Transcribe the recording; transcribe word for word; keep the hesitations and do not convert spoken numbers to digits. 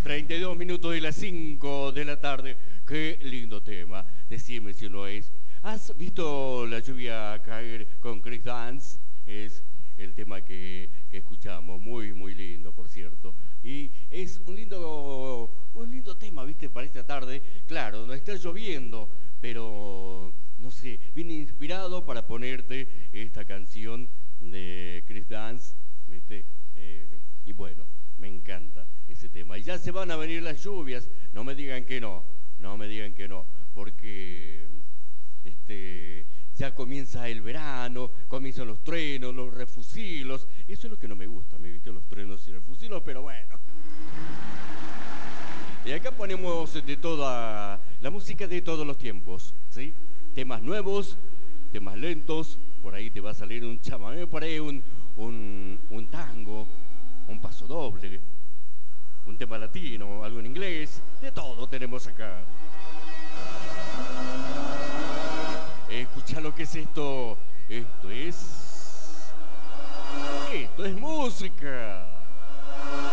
treinta y dos minutos de las cinco de la tarde. Qué lindo tema. Decime si no es. ¿Has visto la lluvia caer con Chris Dance? Es el tema que, que escuchamos. Muy, muy lindo, por cierto. Y es un lindo, un lindo tema, ¿viste? Para esta tarde. Claro, no está lloviendo, pero no sé, vine inspirado para ponerte esta canción de Chris Dance, ¿viste? Eh, y bueno, me encanta ese tema. Y ya se van a venir las lluvias, no me digan que no, no me digan que no, porque este, ya comienza el verano, comienzan los truenos, los refusilos. Eso es lo que no me gusta, me viste, los truenos y refusilos, pero bueno. Y acá ponemos de toda la música de todos los tiempos, ¿sí? Temas nuevos, temas lentos, por ahí te va a salir un chamamé, por ahí un, un, un tango, un paso doble, un tema latino, algo en inglés, de todo tenemos acá. Escucha lo que es esto, esto es, esto es música.